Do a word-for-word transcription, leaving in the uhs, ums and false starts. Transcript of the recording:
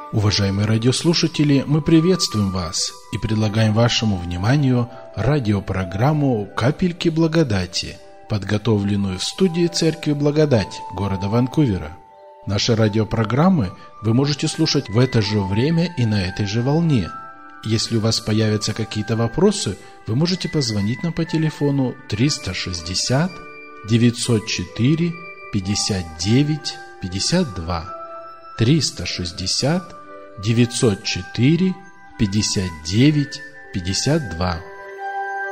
Уважаемые радиослушатели, мы приветствуем вас и предлагаем вашему вниманию радиопрограмму «Капельки благодати», подготовленную в студии Церкви Благодать города Ванкувера. Наши радиопрограммы вы можете слушать в это же время и на этой же волне. Если у вас появятся какие-то вопросы, вы можете позвонить нам по телефону триста шестьдесят девятьсот четыре пятьдесят девять пятьдесят два, триста шестьдесят девятьсот четыре пятьдесят девять пятьдесят два.